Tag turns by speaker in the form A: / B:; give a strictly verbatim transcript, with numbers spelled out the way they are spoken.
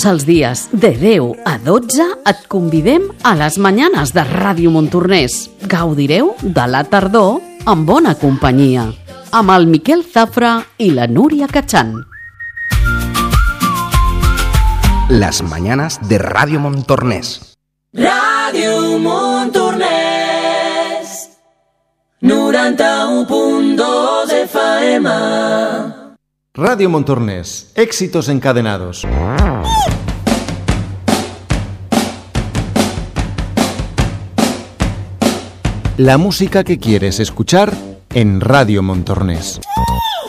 A: Tots els dies, de deu a dotze, et convidem a les Manyanes de Ràdio Montornès. Gaudireu de la tardor amb bona companyia, amb el Miquel Zafra i la Núria Cachán.
B: Las Mañanas de Radio Montornès.
C: Ràdio Montornès noranta-u punt dos F M.
D: Radio Montornès, éxitos encadenados. La música que quieres escuchar en Radio Montornès.